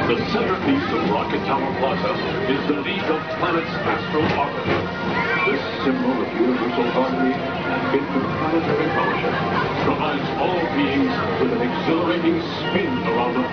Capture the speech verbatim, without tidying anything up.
The centerpiece of Rocket Tower Plaza is the League of Planets Astro Orbiter. This symbol of universal harmony and interplanetary fellowship provides all beings with an exhilarating spin around the